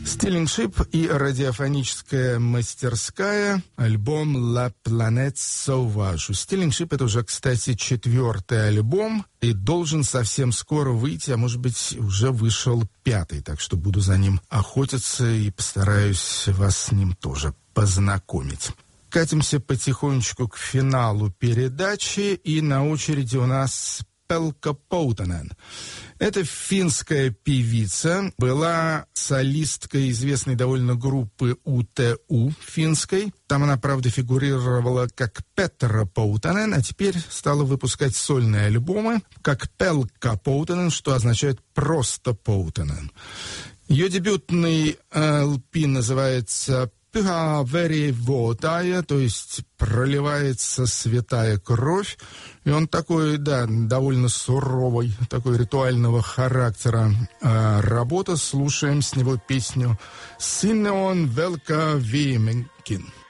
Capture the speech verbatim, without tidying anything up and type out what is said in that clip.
Stealing Ship и радиофоническая мастерская, альбом La Planète Sauvage. Stealing Ship — это уже, кстати, четвертый альбом и должен совсем скоро выйти, а может быть уже вышел пятый, так что буду за ним охотиться и постараюсь вас с ним тоже познакомить. Катимся потихонечку к финалу передачи, и на очереди у нас Пелка Поутанен. Это финская певица, была солисткой известной довольно группы У Т У финской. Там она, правда, фигурировала как Петра Поутанен, а теперь стала выпускать сольные альбомы как Пелка Поутанен, что означает «просто Поутанен». Ее дебютный эл пи называется «Pyhä veri vuotaa», то есть проливается святая кровь. И он такой, да, довольно суровый, такой ритуального характера э, работа. Слушаем с него песню «Sinne on velka viimekin».